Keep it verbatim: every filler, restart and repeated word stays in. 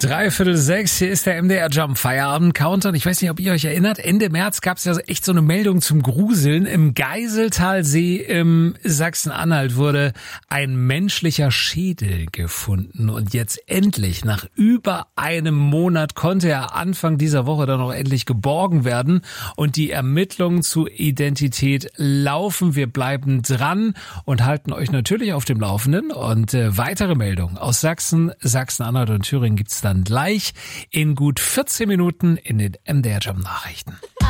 Dreiviertel sechs, hier ist der M D R Jump Feierabend Countdown. Ich weiß nicht, ob ihr euch erinnert, Ende März gab es ja echt so eine Meldung zum Gruseln. Im Geiseltalsee im Sachsen-Anhalt wurde ein menschlicher Schädel gefunden. Und jetzt endlich, nach über einem Monat, konnte er Anfang dieser Woche dann auch endlich geborgen werden. Und die Ermittlungen zur Identität laufen. Wir bleiben dran und halten euch natürlich auf dem Laufenden. Und äh, weitere Meldungen aus Sachsen, Sachsen-Anhalt und Thüringen gibt's dann gleich in gut vierzehn Minuten in den M D R Jump Nachrichten.